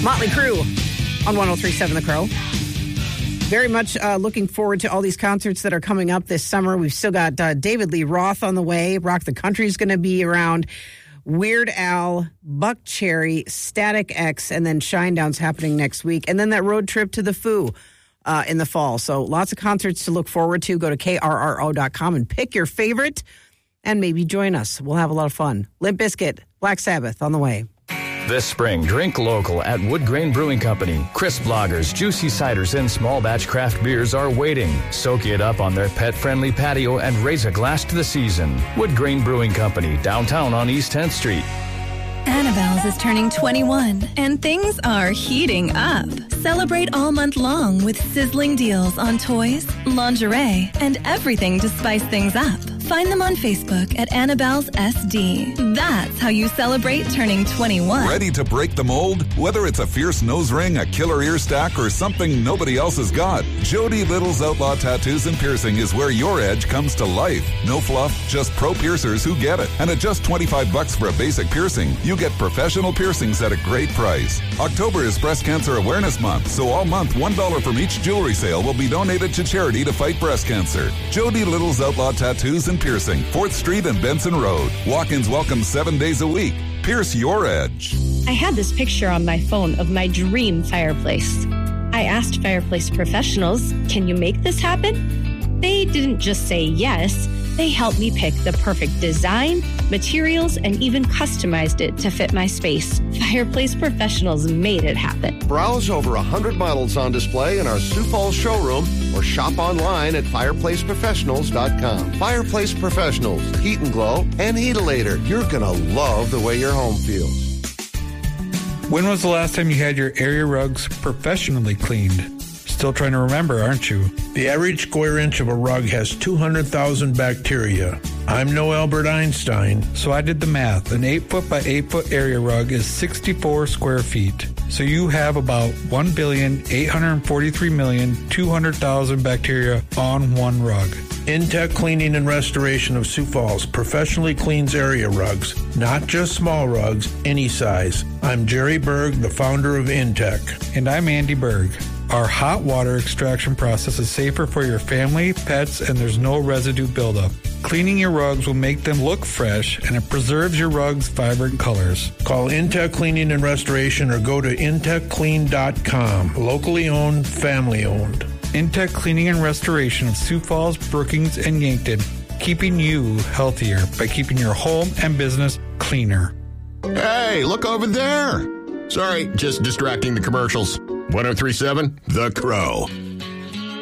Motley Crue on 103.7 The Crow. Very much looking forward to all these concerts that are coming up this summer. We've still got David Lee Roth on the way. Rock the Country is going to be around. Weird Al, Buck Cherry, Static X, and then Shinedown's happening next week. And then that road trip to the Foo in the fall. So lots of concerts to look forward to. Go to KRRO.com and pick your favorite and maybe join us. We'll have a lot of fun. Limp Bizkit, Black Sabbath on the way. This spring, drink local at Wood Grain Brewing Company. Crisp lagers, juicy ciders, and small batch craft beers are waiting. Soak it up on their pet-friendly patio and raise a glass to the season. Wood Grain Brewing Company, downtown on East 10th Street. Annabelle's is turning 21, and things are heating up. Celebrate all month long with sizzling deals on toys, lingerie, and everything to spice things up. Find them on Facebook at Annabelle's SD. That's how you celebrate turning 21. Ready to break the mold? Whether it's a fierce nose ring, a killer ear stack, or something nobody else has got, Jody Little's Outlaw Tattoos and Piercing is where your edge comes to life. No fluff, just pro piercers who get it. And at just $25 for a basic piercing, you get professional piercings at a great price. October is Breast Cancer Awareness Month, so all month $1 from each jewelry sale will be donated to charity to fight breast cancer. Jody Little's Outlaw Tattoos and Piercing, 4th Street and Benson Road. Walk-ins welcome 7 days a week. Pierce your edge. I had this picture on my phone of my dream fireplace. I asked fireplace professionals, can you make this happen? They didn't just say yes, they helped me pick the perfect design, materials, and even customized it to fit my space. Fireplace professionals made it happen. Browse over 100 models on display in our Sioux Falls showroom or shop online at fireplaceprofessionals.com. Fireplace Professionals, Heat and Glow, and Heatilator. You're going to love the way your home feels. When was the last time you had your area rugs professionally cleaned? Still trying to remember, aren't you? The average square inch of a rug has 200,000 bacteria. I'm no Albert Einstein. So I did the math. An 8-foot by 8-foot area rug is 64 square feet. So you have about 1,843,200,000 bacteria on one rug. Intech Cleaning and Restoration of Sioux Falls professionally cleans area rugs, not just small rugs, any size. I'm Jerry Berg, the founder of Intech. And I'm Andy Berg. Our hot water extraction process is safer for your family, pets, and there's no residue buildup. Cleaning your rugs will make them look fresh, and it preserves your rugs' vibrant colors. Call Intech Cleaning and Restoration or go to intechclean.com. Locally owned, family owned. Intech Cleaning and Restoration of Sioux Falls, Brookings, and Yankton, keeping you healthier by keeping your home and business cleaner. Hey, look over there. Sorry, just distracting the commercials. 103.7 The Crow.